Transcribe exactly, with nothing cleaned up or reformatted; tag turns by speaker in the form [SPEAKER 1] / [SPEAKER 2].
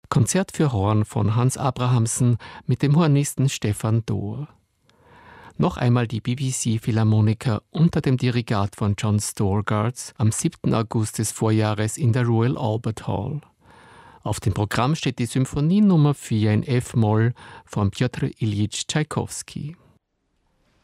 [SPEAKER 1] Konzert für Horn von Hans Abrahamsen mit dem Hornisten Stefan Dohr. Noch einmal die B B C-Philharmoniker unter dem Dirigat von John Storgard am siebten August des Vorjahres in der Royal Albert Hall. Auf dem Programm steht die Symphonie Nummer vier in F-Moll von Pjotr Iljitsch Tschaikowski.